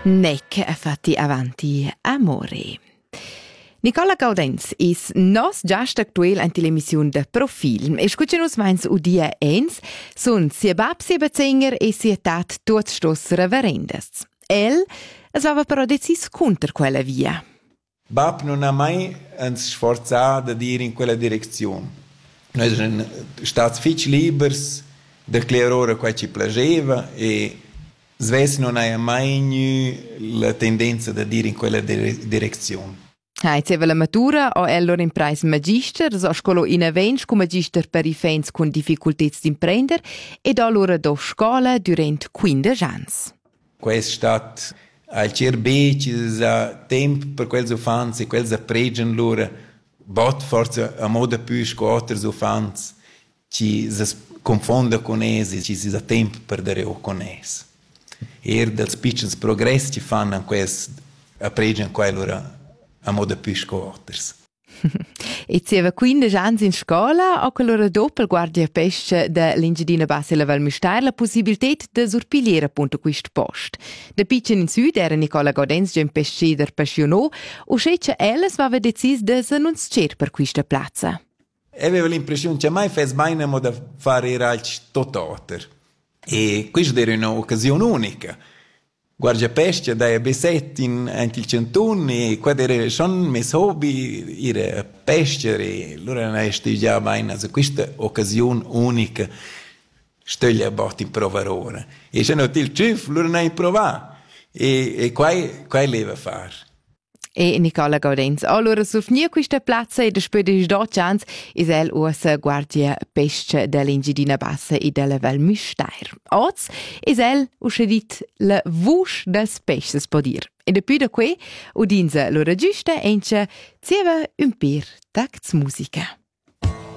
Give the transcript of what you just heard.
Nec fatti avanti amore. Nicola Gaudenz is nos giast actuel anti l'emissiun de Profil. E scuccenus meins udia ens, sun sia bab sia bezenger e sia tat tuots stos reverendes. El es vava però decis contra quella via. Bab non ha mai ens sforzà da dir in quella direzione. Noi siamo stati fitch libers da declarare quel ci piaceva e Sves non ha mai la tendenza da dire in quella direzione. Haizeva la matura o allora in preis magister, so scolo in avenč con magister per i fens con difficultets d'imprender ed allora do scola durant 15 ans. Questo è stato al cerbe, ci sa tempo per quels ufans e quels appregen loro, bot forse a moda più scotters ufans, ci si confonda con esi, ci si sa tempo per dare o con es. Dels piccins progressi ci fanno in questo appregen quell'ora a moda più scotters. E zieva 15 anni in scuola o quell'ora dopo il guardia pesce dell'Engiadina Bassa e la Valmistair la possibilità di surpigliare appunto questo posto. Da piccin in sud era Nicola Gaudenz già un pesceder passionò o sceccia Ellis aveva deciso di non scer per questa piazza. Aveva l'impressione che mai fes bene a da fare i ralci tototer. E questa era un'occasione unica. Guardia pesce dai besetti in il centone e qua era schon mes hobby era pescere allora ne studia bene so questa occasione unica steglia bot in provarora e se non il chef allora ne prova e qua leva far. E Nicola Gaudenz allora surfnia questa piazza e después de 12 ans is el usa guardia pesce dell'Engiadina Bassa e della Valmistair. Oz is el uscedit la vush des pesces po dir. E depui da que udinza l'ora giusta ence zieva un per tacts musica.